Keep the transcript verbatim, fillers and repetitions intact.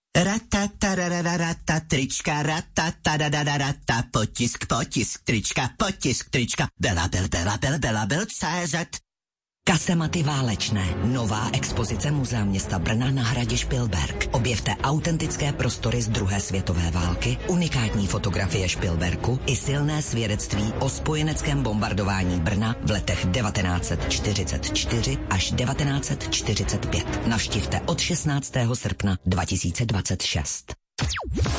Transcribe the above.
Ratatarararata, trička, ratatarararata, potisk, potisk, trička, potisk, trička, Belabel, Belabel, Belabel, C Z. Kasematy válečné. Nová expozice Muzea města Brna na hradě Špilberk. Objevte autentické prostory z druhé světové války, unikátní fotografie Špilberku i silné svědectví o spojeneckém bombardování Brna v letech devatenáct set čtyřicet čtyři až devatenáct set čtyřicet pět. Navštivte od šestnáctého srpna dva tisíce dvacet šest.